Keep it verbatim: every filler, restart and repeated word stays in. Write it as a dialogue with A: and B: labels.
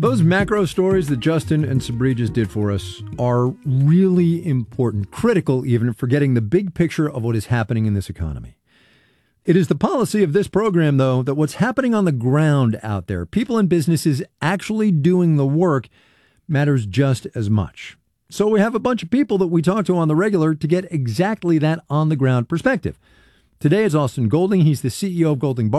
A: Those macro stories that Justin and Sabri just did for us are really important, critical even, for getting the big picture of what is happening in this economy. It is the policy of this program, though, that what's happening on the ground out there, people and businesses actually doing the work, matters just as much. So we have a bunch of people that we talk to on the regular to get exactly that on-the-ground perspective. Today is Austin Golding. He's the C E O of Golding Bar.